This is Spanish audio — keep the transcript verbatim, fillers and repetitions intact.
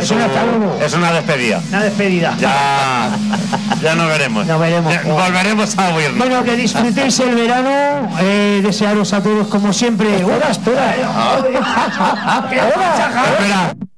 es, un, es una despedida. Una despedida. Ya, ya nos veremos. Nos veremos. Ya, volveremos a oírnos. Bueno, que disfrutéis el verano. Eh, desearos a todos, como siempre. ¡Hola, espera! Ah. ¡Espera! Espera.